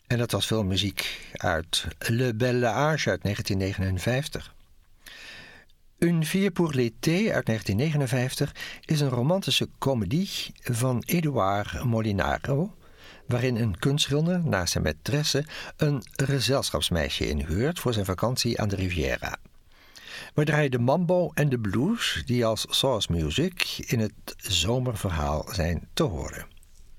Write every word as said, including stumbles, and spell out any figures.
En dat was veel muziek uit Le Bel Âge uit negentien negenenvijftig. Une Fille pour l'été uit negentien negenenvijftig is een romantische komedie van Édouard Molinaro, waarin een kunstschilder naast zijn maîtresse een gezelschapsmeisje inhuurt voor zijn vakantie aan de Riviera. We draaien de mambo en de blues die als source music in het zomerverhaal zijn te horen.